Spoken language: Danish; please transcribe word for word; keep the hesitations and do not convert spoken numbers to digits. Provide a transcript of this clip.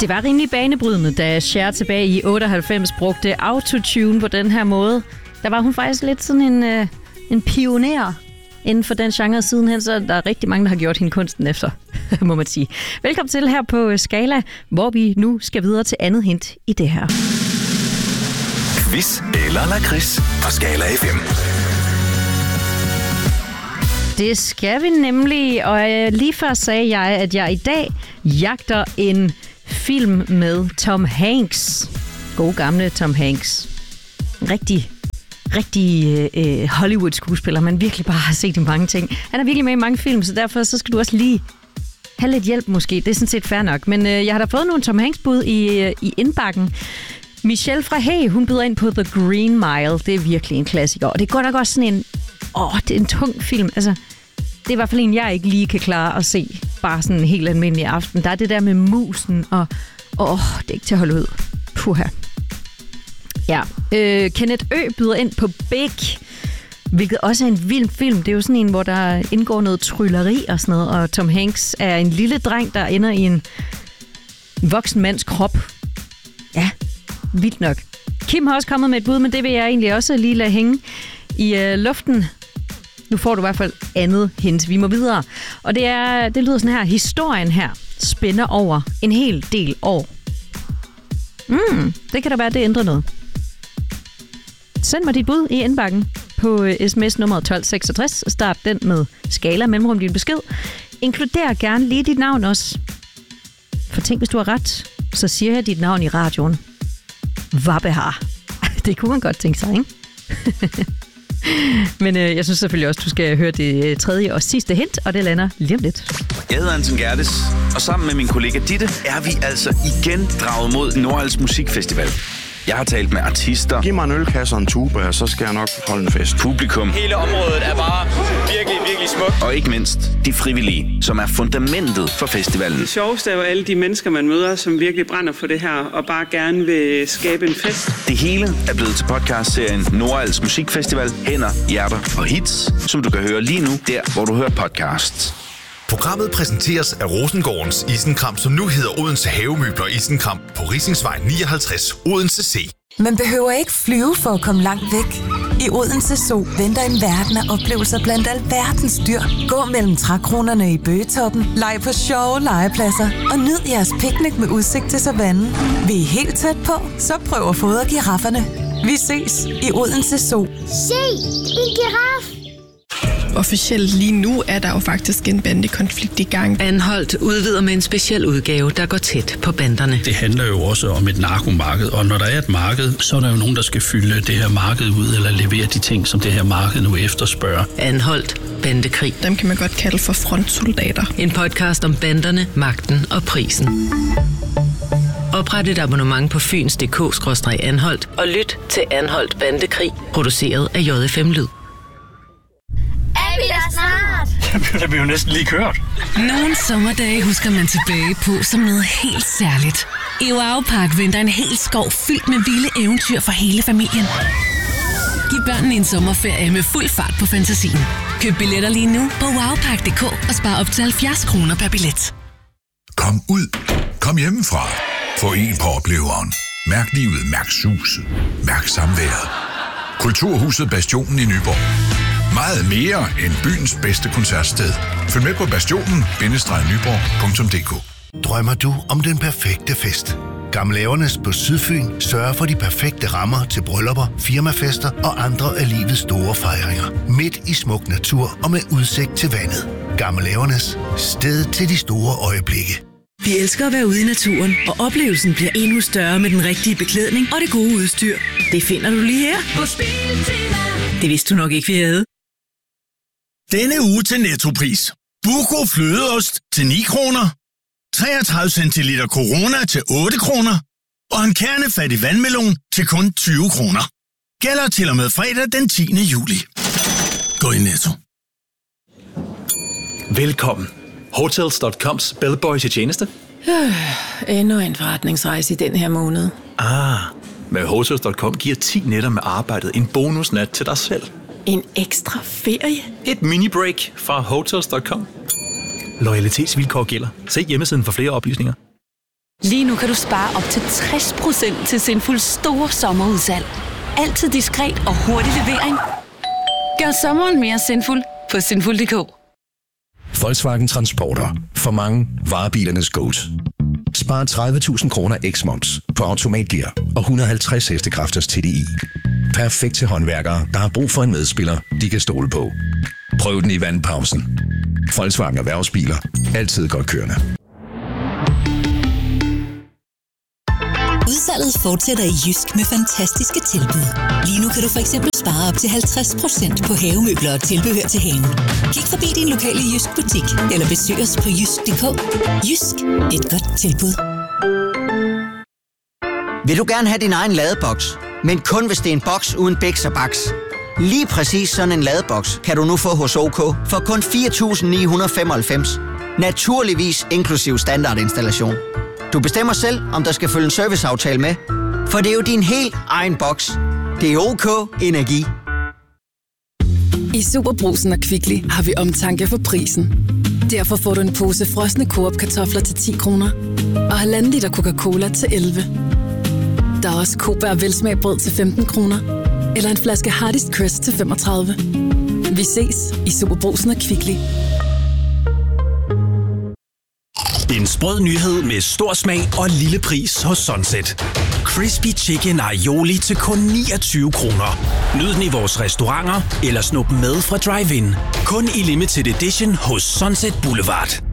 Det var rimelig banebrydende, da Cher tilbage i otteoghalvfems brugte autotune på den her måde. Der var hun faktisk lidt sådan en, øh, en pioner inden for den genre. Sidenhen, så der er rigtig mange, der har gjort hende kunsten efter, må man sige. Velkommen til her på Skala, hvor vi nu skal videre til andet hint i det her. Quiz eller lakrids på Skala F M. Det skal vi nemlig, og lige før sagde jeg, at jeg i dag jagter en film med Tom Hanks. God gamle Tom Hanks. Rigtig, rigtig øh, Hollywood-skuespiller, man virkelig bare har set i mange ting. Han er virkelig med i mange film, så derfor så skal du også lige have lidt hjælp måske. Det er sådan set fair nok. Men øh, jeg har da fået nogle Tom Hanks-bud i, øh, i indbakken. Michelle fra Hey, hun byder ind på The Green Mile. Det er virkelig en klassiker. Og det er godt nok også sådan en... Åh, det er en tung film. Altså, det er i hvert fald en, jeg ikke lige kan klare at se. Bare sådan en helt almindelig aften. Der er det der med musen, og... Åh, det er ikke til at holde ud. Puha. Ja. Øh, Kenneth Ø byder ind på Big, hvilket også er en vild film. Det er jo sådan en, hvor der indgår noget trylleri og sådan noget. Og Tom Hanks er en lille dreng, der ender i en voksen mands krop. Ja, vildt nok. Kim har også kommet med et bud, men det vil jeg egentlig også lige lade hænge i øh, luften. Nu får du i hvert fald andet hint. Vi må videre. Og det, er, det lyder sådan her. Historien her spænder over en hel del år. Mm, det kan da være, at det ændrer noget. Send mig dit bud i indbakken på sms nummer tolv seksogtres. Start den med Skala mellemrum din besked. Inkluder gerne lige dit navn også. For tænk, hvis du har ret, så siger jeg dit navn i radioen. Vabbehar. Det kunne man godt tænke sig, ikke? Men øh, jeg synes selvfølgelig også, du skal høre det tredje og sidste hint, og det lander lige om lidt. Jeg hedder Anton Gerdes, og sammen med min kollega Ditte er vi altså igen draget mod Nordals Musikfestival. Jeg har talt med artister. Giv mig en ølkasse og en tuba, så skal jeg nok holde en fest. Publikum. Hele området er bare virkelig, virkelig smukt. Og ikke mindst de frivillige, som er fundamentet for festivalen. Det sjoveste er jo alle de mennesker, man møder, som virkelig brænder for det her, og bare gerne vil skabe en fest. Det hele er blevet til podcastserien Nordals Musikfestival, Hænder, Hjerter og Hits, som du kan høre lige nu, der hvor du hører podcasts. Programmet præsenteres af Rosengårdens Isenkram, som nu hedder Odense Havemøbler Isenkram på Risingsvej nioghalvtreds, Odense C. Man behøver ikke flyve for at komme langt væk. I Odense Zoo venter en verden af oplevelser blandt alverdens dyr. Gå mellem trækronerne i Bøgetoppen, leg på sjove legepladser og nyd jeres picnic med udsigt til savannen. Vi er helt tæt på, så prøv at fodre girafferne. Vi ses i Odense Zoo. Se, en giraf! Officielt lige nu er der jo faktisk en bandekonflikt i gang. Anholdt udvider med en speciel udgave, der går tæt på banderne. Det handler jo også om et narkomarked, og når der er et marked, så er der jo nogen, der skal fylde det her marked ud, eller levere de ting, som det her marked nu efterspørger. Anholdt bandekrig. Dem kan man godt kalde for frontsoldater. En podcast om banderne, magten og prisen. Opret et abonnement på fyns punktum d k skråstreg anholdt og lyt til Anholdt Bandekrig, produceret af J F M Lyd. Er vi der snart? Det bliver jo næsten lige kørt. Nogle sommerdage husker man tilbage på som noget helt særligt. I Wow Park venter en hel skov fyldt med vilde eventyr for hele familien. Giv børnene en sommerferie med fuld fart på fantasien. Køb billetter lige nu på wowpark punktum d k og spar op til halvfjerds kroner per billet. Kom ud. Kom hjemmefra. Få en på opleveren. Mærk livet, mærk suset. Mærk samværet. Kulturhuset Bastionen i Nyborg. Meget mere end byens bedste koncertsted. Følg med på bastionen bindestreg nyborg punktum d k. Drømmer du om den perfekte fest? Gamleavernes på Sydfyn sørger for de perfekte rammer til bryllupper, firmafester og andre af livets store fejringer. Midt i smuk natur og med udsigt til vandet. Gamleavernes, sted til de store øjeblikke. Vi elsker at være ude i naturen, og oplevelsen bliver endnu større med den rigtige beklædning og det gode udstyr. Det finder du lige her på Biltema. Det vidste du nok ikke, vi havde. Denne uge til Nettopris. Buco flødeost til ni kroner. treogtredive centiliter Corona til otte kroner. Og en kernefattig vandmelon til kun tyve kroner. Gælder til og med fredag den tiende juli. Gå i Netto. Velkommen. Hotels punktum coms bellboy til tjeneste. Øh, endnu en forretningsrejse i den her måned. Ah, med Hotels punktum com giver ti nætter med arbejdet en bonusnat til dig selv. En ekstra ferie? Et mini-break fra Hotels punktum com. Loyalitetsvilkår gælder. Se hjemmesiden for flere oplysninger. Lige nu kan du spare op til tres procent til Sinfuls store sommerudsalg. Altid diskret og hurtig levering. Gør sommeren mere sinful på sinful punktum d k. Volkswagen Transporter. For mange varebilernes goat. Spar tredive tusind kroner eks-moms på automatgear og et hundrede og halvtreds hestekræfters T D I. Perfekt til håndværkere, der har brug for en medspiller, de kan stole på. Prøv den i vandpausen. Volkswagen Erhvervsbiler. Altid godt kørende. Udsalget fortsætter i Jysk med fantastiske tilbud. Lige nu kan du for eksempel spare op til halvtreds procent på havemøbler og tilbehør til haven. Kig forbi din lokale Jysk butik eller besøg os på jysk punktum d k. Jysk. Et godt tilbud. Vil du gerne have din egen ladeboks, men kun hvis det er en boks uden biks og baks? Lige præcis sådan en ladeboks kan du nu få hos OK for kun fire tusind ni hundrede og femoghalvfems. Naturligvis inklusiv standardinstallation. Du bestemmer selv, om der skal følge en serviceaftale med, for det er jo din helt egen boks. Det er OK Energi. I SuperBrugsen og Kvickly har vi omtanke for prisen. Derfor får du en pose frosne Coop-kartofler til ti kroner og halvanden liter Coca-Cola til elleve. Der er også Kobær velsmagbrød til femten kroner eller en flaske Hardest Crest til femogtredive. Vi ses i SuperBrugsen og Kvickly. En sprød nyhed med stor smag og lille pris hos Sunset. Crispy Chicken Aioli til kun niogtyve kroner. Nyd den i vores restauranter eller snup med fra drive-in. Kun i limited edition hos Sunset Boulevard.